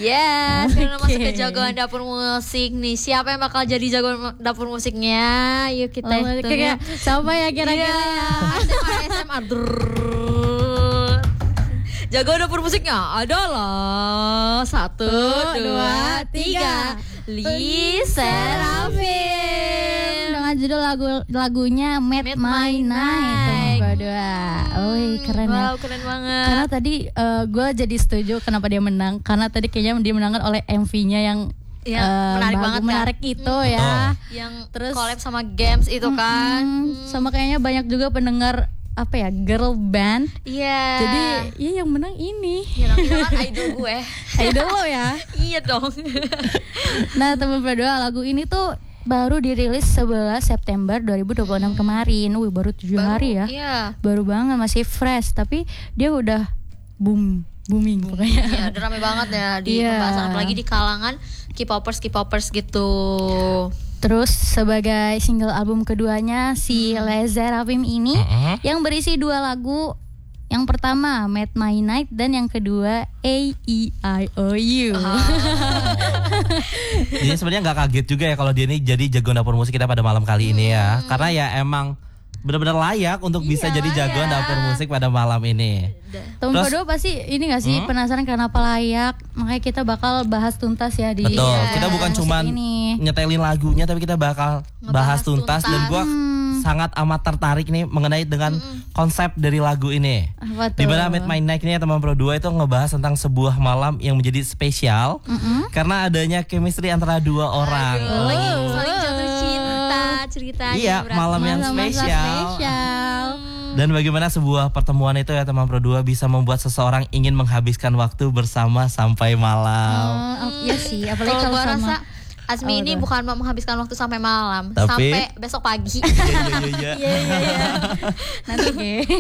Yes, sekarang masuk ke jagoan dapur musik nih. Siapa yang bakal jadi jagoan dapur musiknya? Yuk kita hitung ya. Siapa ya kira-kira? SMA. Jagoan dapur musiknya adalah 1, 2, 3 Lee Serafim dengan judul lagunya Made My Night. Berdua. Keren ya. Wow, keren banget. Karena tadi gue jadi setuju kenapa dia menang. Karena tadi kayaknya dia menangkan oleh MV-nya yang menarik itu ya. Yang terus collab sama games itu kan. Sama kayaknya banyak juga pendengar girl band. Iya. Jadi yang menang ini. Yang kan idol gue. Idol lo ya. Iya dong. Nah teman berdua, lagu ini tuh baru dirilis 11 September 2026 kemarin. Baru 7 hari ya. Iya. Baru banget, masih fresh. Tapi dia udah booming pokoknya. Iya, udah rame banget ya di pembahasan, apalagi di kalangan K-popers gitu. Terus sebagai single album keduanya si Lee Serafim ini yang berisi 2 lagu. Yang pertama Made My Night dan yang kedua A-E-I-O-U. Jadi sebenarnya nggak kaget juga ya kalau dia ini jadi jagoan dapur musik kita pada malam kali ini ya. Karena ya emang benar-benar layak untuk bisa jadi jagoan dapur musik pada malam ini. Temen berdua pasti ini gak sih penasaran kenapa layak. Makanya kita bakal bahas tuntas ya di Betul, kita bukan cuma nyetelin lagunya, tapi kita bakal bahas tuntas. Dan gue sangat amat tertarik nih mengenai dengan konsep dari lagu ini. Dimana Made My Night ini ya teman Pro 2 itu ngebahas tentang sebuah malam yang menjadi spesial karena adanya chemistry antara 2 orang. Lagi saling jatuh cinta ceritanya. Iya, malam yang spesial. Dan bagaimana sebuah pertemuan itu ya teman Pro 2 bisa membuat seseorang ingin menghabiskan waktu bersama sampai malam. Iya sih, apalagi kalau gue sama rasa Asmi ini bukan mau menghabiskan waktu sampai malam, tapi sampai besok pagi. Iya. Nanti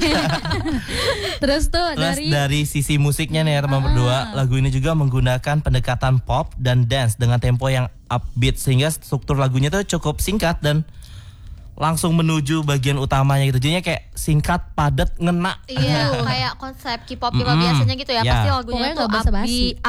Terus dari sisi musiknya nih ya teman berdua, lagu ini juga menggunakan pendekatan pop dan dance dengan tempo yang upbeat sehingga struktur lagunya tuh cukup singkat dan langsung menuju bagian utamanya gitu. Jadinya kayak singkat, padat, ngena. Iya, kayak konsep K-pop biasanya gitu ya. Pasti lagunya tuh upbeat,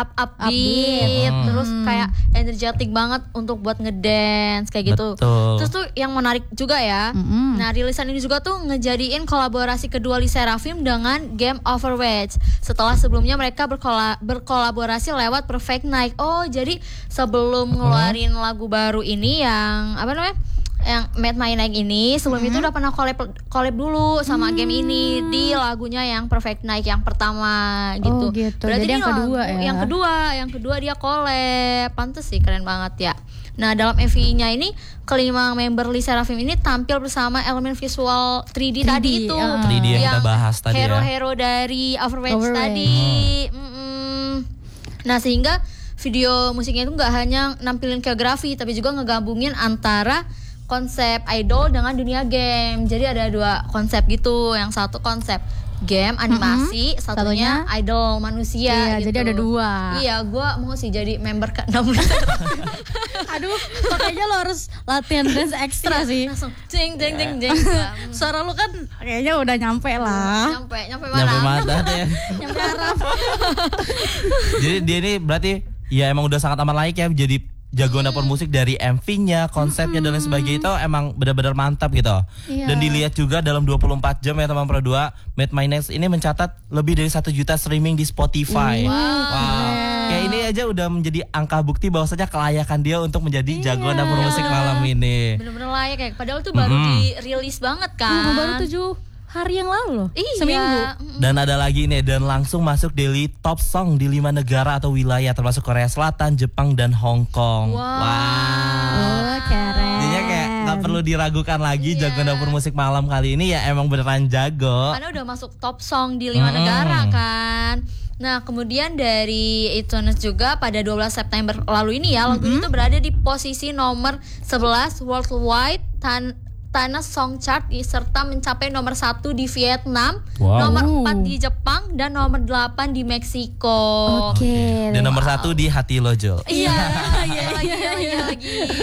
terus kayak energetic banget untuk buat ngedance kayak gitu. Betul. Terus tuh yang menarik juga ya. Nah, rilisan ini juga tuh ngejadiin kolaborasi kedua Lee Serafim dengan Game Overwatch. Setelah sebelumnya mereka berkolaborasi lewat Perfect Night. Oh, jadi sebelum ngeluarin lagu baru ini yang yang Made My Night ini, sebelum itu udah pernah collab dulu sama game ini di lagunya yang Perfect Night yang pertama gitu. Oh gitu. Berarti jadi yang kedua ya. Yang kedua dia collab. Pantes sih, keren banget ya. Nah, dalam MV-nya ini kelima member Lee Serafim ini tampil bersama elemen visual 3D tadi itu. 3D yang kita bahas tadi hero-hero dari Overwatch tadi. Nah, sehingga video musiknya itu nggak hanya nampilin koreografi, tapi juga ngegabungin antara konsep idol dengan dunia game. Jadi ada 2 konsep gitu. Yang satu konsep game animasi, satunya idol manusia. Iya, gitu. jadi ada 2. Iya, gue mau sih jadi member ke-6. Aduh, makanya lo harus latihan dance ekstra sih. Langsung jeng. Suara lo kan kayaknya udah nyampe lah. Nyampe mana deh. Nyampe arah. Jadi dia ini berarti ya emang udah sangat amat layak ya jadi jagoan dapur musik. Dari MV-nya, konsepnya dan lain sebagainya itu emang benar-benar mantap gitu. Dan dilihat juga dalam 24 jam ya teman Pro 2, Made My Night ini mencatat lebih dari 1 juta streaming di Spotify. Wow. Kayak ini aja udah menjadi angka bukti bahwasanya kelayakan dia untuk menjadi jagoan dapur musik malam ini. Bener-bener layak ya. Padahal tuh baru dirilis banget kan. Baru 7 hari yang lalu loh. Seminggu. Dan ada lagi nih, dan langsung masuk daily top song di 5 negara atau wilayah termasuk Korea Selatan, Jepang, dan Hong Kong. Wow. Keren. Jadinya kayak gak perlu diragukan lagi jagoan dapur musik malam kali ini ya emang beneran jago. Karena udah masuk top song di 5 negara kan. Nah, kemudian dari iTunes juga pada 12 September lalu ini ya, lagu itu berada di posisi nomor 11 worldwide Tanah Song Chart serta mencapai nomor 1 di Vietnam, nomor 4 di Jepang, dan nomor 8 di Meksiko. Oke. Dan nomor 1 di hati lo, Jul. Iya.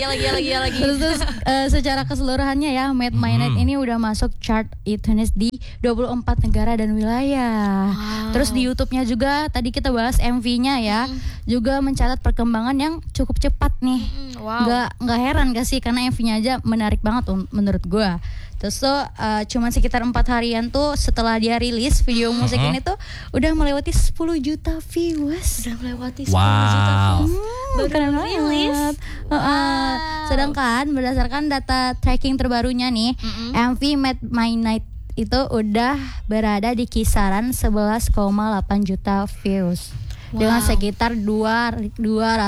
Lagi. Terus secara keseluruhannya ya, Made My Night ini udah masuk chart iTunes di 24 negara dan wilayah. Terus di YouTube-nya juga tadi kita bahas MV-nya ya, juga mencatat perkembangan yang cukup cepat nih. Nggak heran gak sih, karena MV-nya aja menarik banget menurut gue. Terus tuh cuman sekitar 4 harian tuh setelah dia rilis video musik ini tuh udah melewati 10 juta views. Udah melewati 10 juta views. Keren rilis. Sedangkan berdasarkan data tracking terbarunya nih, MV Made My Night itu udah berada di kisaran 11,8 juta views. Dengan sekitar 256.000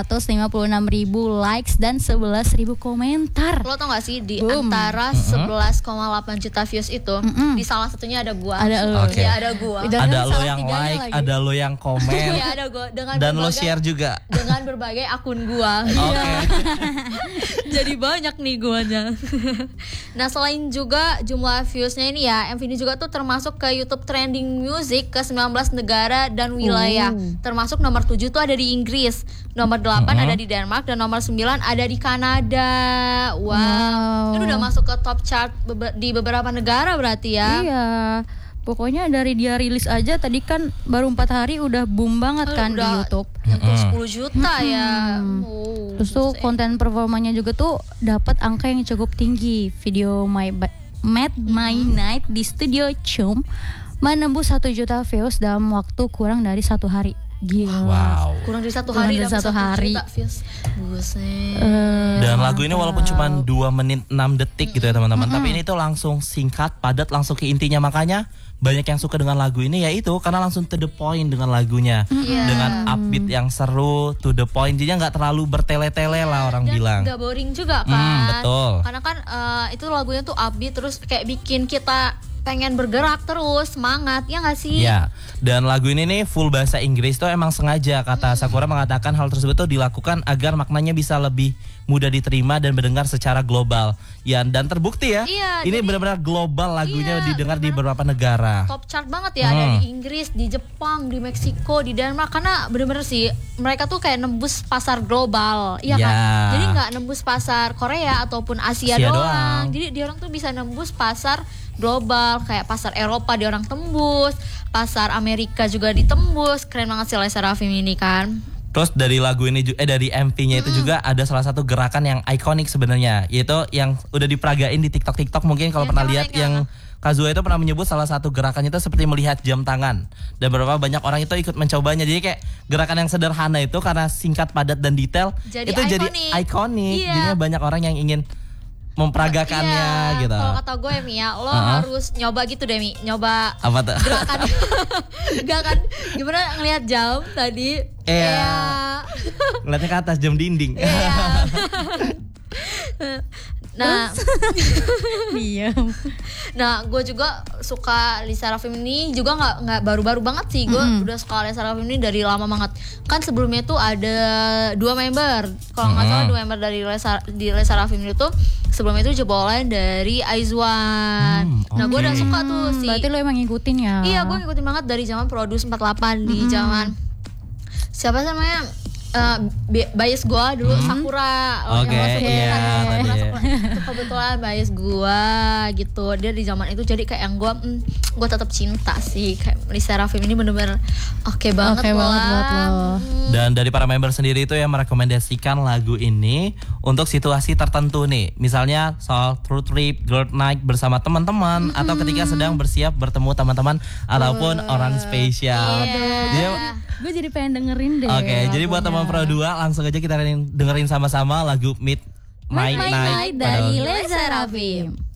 likes dan 11.000 komentar. Lo tau gak sih di antara 11,8 juta views itu di salah satunya ada gua. Ada lo. Ya, ada gua. Ada lo yang like, ada lo yang komen. Ya, ada gua dan lo share juga dengan berbagai akun gua. Jadi banyak nih guanya. Nah, selain juga jumlah viewsnya ini ya, MV ini juga tuh termasuk ke YouTube Trending Music ke 19 negara dan wilayah. Termasuk nomor 7 tuh ada di Inggris, nomor 8 ada di Denmark, dan nomor 9 ada di Kanada. Wow. Itu udah masuk ke top chart di beberapa negara berarti ya. Iya. Pokoknya dari dia rilis aja tadi kan baru 4 hari udah boom banget kan di YouTube. 10 juta ya. Terus tuh konten performanya juga tuh dapat angka yang cukup tinggi. Video Made My Night di studio Chum menembus 1 juta views dalam waktu kurang dari 1 hari. Gila. Wow. Kurang dari satu hari dapat 1 juta views. Buset. Dan lagu ini walaupun cuma 2 menit 6 detik gitu ya teman-teman, tapi ini tuh langsung singkat, padat, langsung ke intinya. Makanya banyak yang suka dengan lagu ini, yaitu karena langsung to the point dengan lagunya, dengan upbeat yang seru, to the point. Jadi nggak terlalu bertele-tele lah orang dan bilang. Nggak boring juga kan. Betul. Karena kan itu lagunya tuh upbeat, terus kayak bikin kita pengen bergerak terus, semangat, ya nggak sih? Ya, dan lagu ini nih full bahasa Inggris tuh emang sengaja, kata Sakura mengatakan hal tersebut tuh dilakukan agar maknanya bisa lebih mudah diterima dan mendengar secara global. Ya, dan terbukti ya, ini benar-benar global lagunya, didengar di beberapa negara. Top chart banget ya, ada di Inggris, di Jepang, di Meksiko, di Denmark. Karena benar-benar sih mereka tuh kayak nembus pasar global, iya kan? Jadi nggak nembus pasar Korea ataupun Asia doang. Jadi dia orang tuh bisa nembus pasar global, kayak pasar Eropa dia orang tembus, pasar Amerika juga ditembus. Keren banget sih Les Seraphim ini kan. Terus dari lagu ini dari MV-nya itu juga ada salah satu gerakan yang ikonik sebenarnya, yaitu yang udah diperagain di TikTok mungkin kalau pernah lihat yang Kazuo itu pernah menyebut salah satu gerakannya itu seperti melihat jam tangan, dan beberapa banyak orang itu ikut mencobanya. Jadi kayak gerakan yang sederhana itu karena singkat, padat, dan detail jadi ikonik. Jadinya banyak orang yang ingin memperagakannya gitu. Kalau kata gue Mi ya, lo harus nyoba gitu deh Mi, nyoba apa tuh? Gerakan gimana ngelihat jam tadi? Ngeliatnya ke atas jam dinding. Nah, nah, gue juga suka Les Seraphim ini juga nggak baru-baru banget sih. Gue udah suka Les Seraphim ini dari lama banget. Kan sebelumnya tuh ada 2 member, kalau nggak salah 2 member dari Les Seraphim itu sebelumnya itu jebolan dari Aizwan. Nah, gue udah suka tuh sih. Berarti lo emang ngikutin ya? Iya, gue ngikutin banget dari zaman Produce 48, di zaman siapa sih namanya? Bias gue dulu Sakura. Kebetulan bias gue gitu. Dia di zaman itu jadi kayak yang gue tetap cinta sih. Kayak Les Seraphim ini bener-bener oke banget buat lo. Dan dari para member sendiri itu yang merekomendasikan lagu ini untuk situasi tertentu nih. Misalnya soal road trip, girl night bersama teman-teman, atau ketika sedang bersiap bertemu teman-teman ataupun orang spesial. Gue jadi pengen dengerin deh. Jadi buat teman Pro 2 langsung aja kita dengerin sama-sama lagu Made My Night dari Les Seraphim.